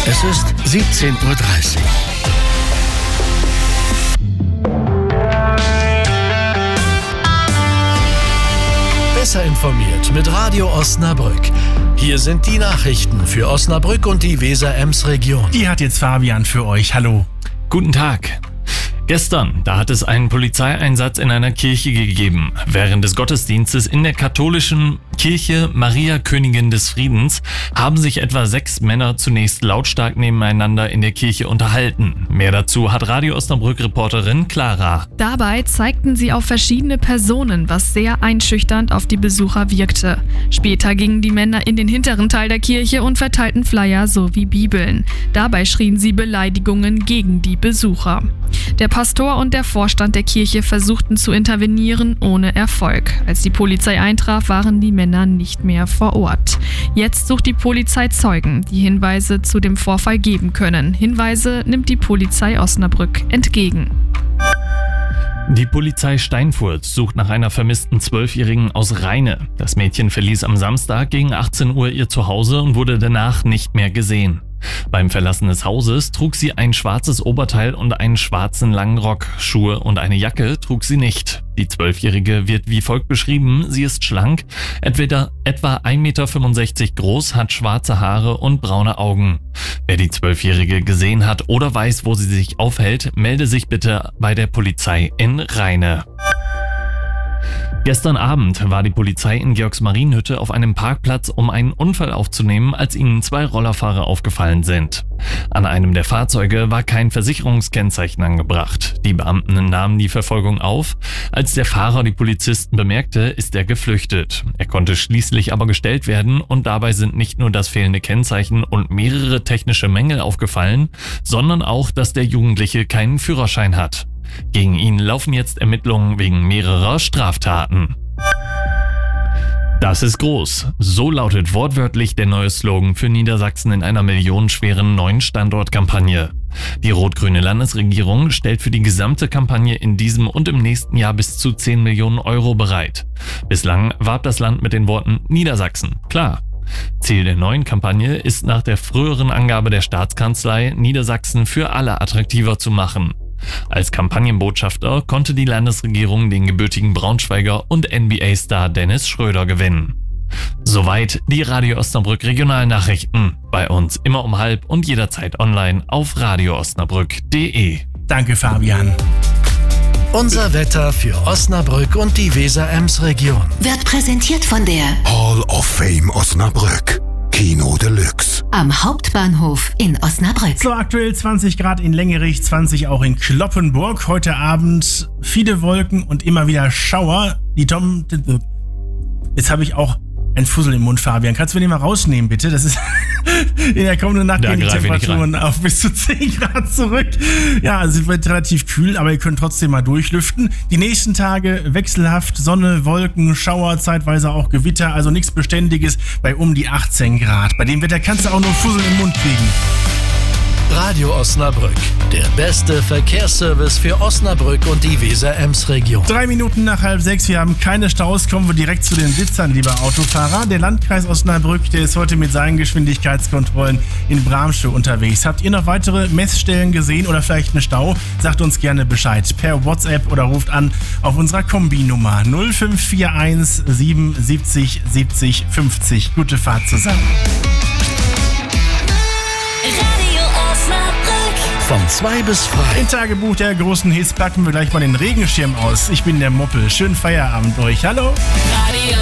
Es ist 17:30 Uhr. Besser informiert mit Radio Osnabrück. Hier sind die Nachrichten für Osnabrück und die Weser-Ems-Region. Die hat jetzt Fabian für euch. Hallo. Guten Tag. Gestern, da hat es einen Polizeieinsatz in einer Kirche gegeben. Während des Gottesdienstes in der katholischen Kirche Maria Königin des Friedens haben sich etwa 6 Männer zunächst lautstark nebeneinander in der Kirche unterhalten. Mehr dazu hat Radio Osnabrück-Reporterin Clara. Dabei zeigten sie auf verschiedene Personen, was sehr einschüchternd auf die Besucher wirkte. Später gingen die Männer in den hinteren Teil der Kirche und verteilten Flyer sowie Bibeln. Dabei schrien sie Beleidigungen gegen die Besucher. Der Pastor und der Vorstand der Kirche versuchten zu intervenieren, ohne Erfolg. Als die Polizei eintraf, waren die Männer nicht mehr vor Ort. Jetzt sucht die Polizei Zeugen, die Hinweise zu dem Vorfall geben können. Hinweise nimmt die Polizei Osnabrück entgegen. Die Polizei Steinfurt sucht nach einer vermissten 12-Jährigen aus Rheine. Das Mädchen verließ am Samstag gegen 18 Uhr ihr Zuhause und wurde danach nicht mehr gesehen. Beim Verlassen des Hauses trug sie ein schwarzes Oberteil und einen schwarzen langen Rock. Schuhe und eine Jacke trug sie nicht. Die 12-Jährige wird wie folgt beschrieben: Sie ist schlank, etwa 1,65 Meter groß, hat schwarze Haare und braune Augen. Wer die 12-Jährige gesehen hat oder weiß, wo sie sich aufhält, melde sich bitte bei der Polizei in Rheine. Gestern Abend war die Polizei in Georgsmarienhütte auf einem Parkplatz, um einen Unfall aufzunehmen, als ihnen 2 Rollerfahrer aufgefallen sind. An einem der Fahrzeuge war kein Versicherungskennzeichen angebracht. Die Beamten nahmen die Verfolgung auf. Als der Fahrer die Polizisten bemerkte, ist er geflüchtet. Er konnte schließlich aber gestellt werden und dabei sind nicht nur das fehlende Kennzeichen und mehrere technische Mängel aufgefallen, sondern auch, dass der Jugendliche keinen Führerschein hat. Gegen ihn laufen jetzt Ermittlungen wegen mehrerer Straftaten. Das ist groß. So lautet wortwörtlich der neue Slogan für Niedersachsen in einer millionenschweren neuen Standortkampagne. Die rot-grüne Landesregierung stellt für die gesamte Kampagne in diesem und im nächsten Jahr bis zu 10 Millionen Euro bereit. Bislang warb das Land mit den Worten Niedersachsen. Klar. Ziel der neuen Kampagne ist nach der früheren Angabe der Staatskanzlei, Niedersachsen für alle attraktiver zu machen. Als Kampagnenbotschafter konnte die Landesregierung den gebürtigen Braunschweiger und NBA-Star Dennis Schröder gewinnen. Soweit die Radio Osnabrück Regionalnachrichten. Bei uns immer um 12:30 und jederzeit online auf radioosnabrück.de. Danke, Fabian. Unser Wetter für Osnabrück und die Weser-Ems-Region Wird präsentiert von der Hall of Fame Osnabrück. Kino Deluxe. am Hauptbahnhof in Osnabrück. So, aktuell 20 Grad in Längerich, 20 auch in Cloppenburg. Heute Abend viele Wolken und immer wieder Schauer. Jetzt habe ich auch ein Fussel im Mund, Fabian. Kannst du mir den mal rausnehmen, bitte? Das ist in der kommenden Nacht gehen die Temperaturen auf bis zu 10 Grad zurück. Ja, also es wird relativ kühl, aber ihr könnt trotzdem mal durchlüften. Die nächsten Tage wechselhaft, Sonne, Wolken, Schauer, zeitweise auch Gewitter, also nichts Beständiges bei um die 18 Grad. Bei dem Wetter kannst du auch nur Fussel im Mund kriegen. Radio Osnabrück, der beste Verkehrsservice für Osnabrück und die Weser-Ems-Region. 3 Minuten nach 5:30, wir haben keine Staus, kommen wir direkt zu den Blitzern, lieber Autofahrer. Der Landkreis Osnabrück, der ist heute mit seinen Geschwindigkeitskontrollen in Bramsche unterwegs. Habt ihr noch weitere Messstellen gesehen oder vielleicht einen Stau? Sagt uns gerne Bescheid per WhatsApp oder ruft an auf unserer Kombinummer 0541 77 70 50. Gute Fahrt zusammen. Von 2 bis frei. Im Tagebuch der großen Hits packen wir gleich mal den Regenschirm aus. Ich bin der Moppel. Schönen Feierabend euch. Hallo.